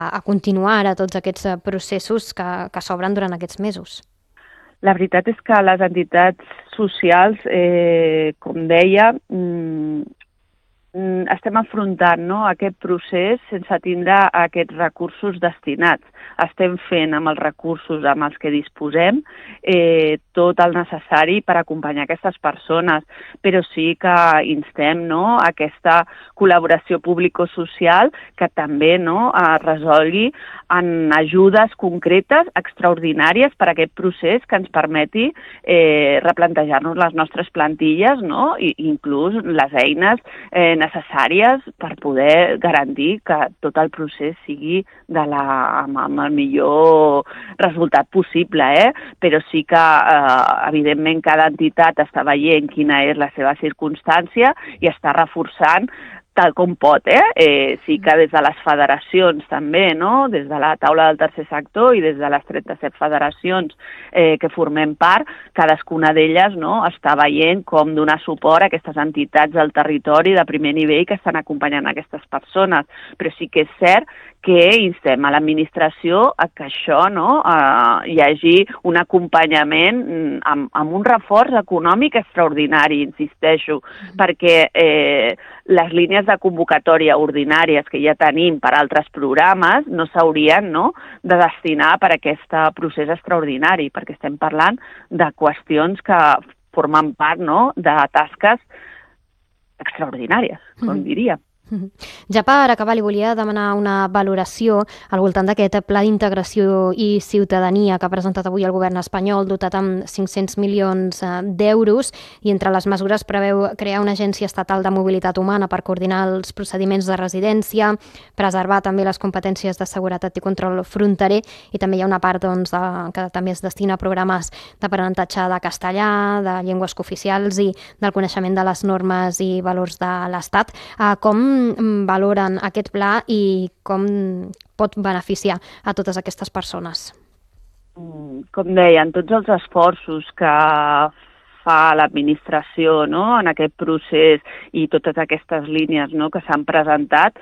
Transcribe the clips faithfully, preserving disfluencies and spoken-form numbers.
a continuar ara tots aquests processos que, que s'obren durant aquests mesos? La veritat és que les entitats socials, eh, com deia, mm, estem afrontant, no, aquest procés sense tindre aquests recursos destinats. Estem fent amb els recursos amb els que disposem eh, tot el necessari per acompanyar aquestes persones, però sí que instem, no, aquesta col·laboració público-social que també, no, es resolgui en ajudes concretes, extraordinàries per a aquest procés que ens permeti eh, replantejar-nos les nostres plantilles, no, i inclús les eines eh, necessàries per poder garantir que tot el procés sigui de la, amb, amb el millor resultat possible, eh? Però sí que, eh, evidentment, cada entitat està veient quina és la seva circumstància i està reforçant tal com pot, eh? eh? Sí que des de les federacions també, no? Des de la taula del tercer sector i des de les trenta-set federacions eh, que formem part, cadascuna d'elles, no, està veient com donar suport a aquestes entitats del territori de primer nivell que estan acompanyant aquestes persones. Però sí que és cert que instem a l'administració a que això, no, eh, hi hagi un acompanyament amb, amb un reforç econòmic extraordinari, insisteixo, mm. perquè eh, les línies de convocatòria ordinàries que ja tenim per altres programes no s'haurien, no, de destinar per a aquest procés extraordinari, perquè estem parlant de qüestions que formen part, no, de tasques extraordinàries, com mm. diria. Ja per acabar, li volia demanar una valoració al voltant d'aquest pla d'integració i ciutadania que ha presentat avui el govern espanyol, dotat amb cinc-cents milions d'euros, i entre les mesures preveu crear una agència estatal de mobilitat humana per coordinar els procediments de residència, preservar també les competències de seguretat i control fronterer, i també hi ha una part, doncs, de, que també es destina a programes d'aprenentatge de castellà, de llengües cooficials i del coneixement de les normes i valors de l'Estat. Com valoren aquest pla i com pot beneficiar a totes aquestes persones? Com deien, tots els esforços que fa l'administració, no, en aquest procés i totes aquestes línies, no, que s'han presentat,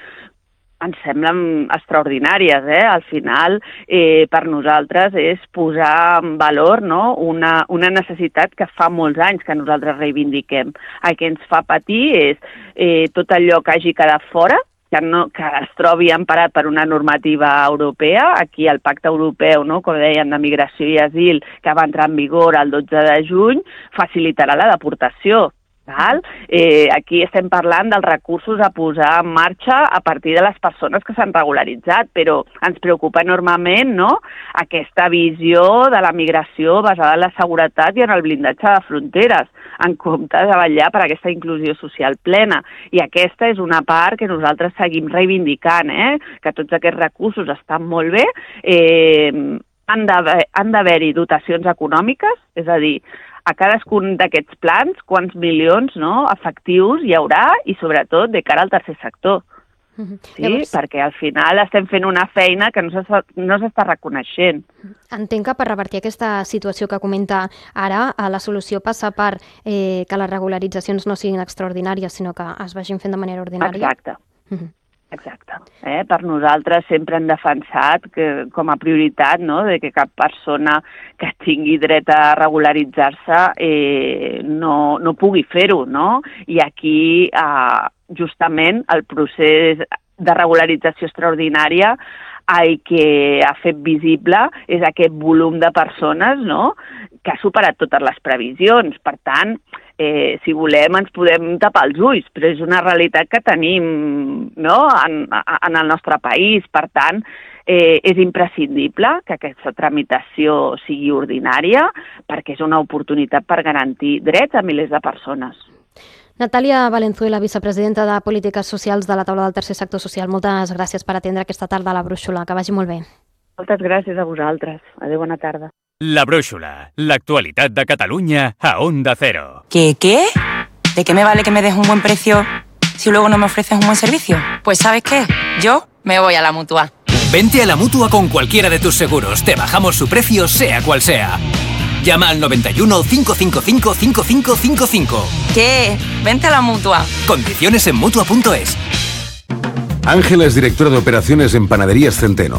ens semblen extraordinàries, eh? Al final, eh, per nosaltres és posar en valor, no, una, una necessitat que fa molts anys que nosaltres reivindiquem. El que ens fa patir és eh, tot allò que hagi quedat fora, que, no, que es trobi emparat per una normativa europea. Aquí el Pacte Europeu, no, com deien, de Migració i Asil, que va entrar en vigor el dotze de juny, facilitarà la deportació. Val? Eh, aquí estem parlant dels recursos a posar en marxa a partir de les persones que s'han regularitzat, però ens preocupa enormement, no, aquesta visió de la migració basada en la seguretat i en el blindatge de fronteres, en comptes de vetllar per aquesta inclusió social plena. I aquesta és una part que nosaltres seguim reivindicant, eh? Que tots aquests recursos estan molt bé, eh, han d'haver-hi dotacions econòmiques, és a dir, a cadascun d'aquests plans, quants milions, no, efectius hi haurà i, sobretot, de cara al tercer sector. Mm-hmm. Sí? Llavors, perquè al final estem fent una feina que no s'està, no s'està reconeixent. Entenc que per revertir aquesta situació que comenta ara, la solució passa per eh, que les regularitzacions no siguin extraordinàries, sinó que es vagin fent de manera ordinària. Exacte. Mm-hmm. Exacte. Eh? Per nosaltres sempre hem defensat que, com a prioritat, no, de que cap persona que tingui dret a regularitzar-se eh, no, no pugui fer-ho, no? I aquí, eh, justament, el procés de regularització extraordinària el que ha fet visible és aquest volum de persones, no?, que ha superat totes les previsions. Per tant, eh, si volem ens podem tapar els ulls, però és una realitat que tenim, no?, en, en el nostre país. Per tant, eh, és imprescindible que aquesta tramitació sigui ordinària perquè és una oportunitat per garantir drets a milers de persones. Natàlia Valenzuela, vicepresidenta de Polítiques Socials de la Taula del Tercer Sector Social, moltes gràcies per atendre aquesta tarda a La Brúixola. Que vagi molt bé. Moltes gràcies a vosaltres. Adéu, bona tarda. La Brúixola, l'actualitat de Catalunya a Onda Cero. ¿Qué, qué? ¿De qué me vale que me des un buen precio si luego no me ofreces un buen servicio? Pues ¿sabes qué? Yo me voy a la Mutua. Vente a la Mutua con cualquiera de tus seguros. Te bajamos su precio, sea cual sea. Llama al noventa y uno, cinco cinco cinco, cinco cinco cinco cinco. ¿Qué? Vente a la Mutua. Condiciones en Mutua punto es. Ángela es directora de operaciones en Panaderías Centeno.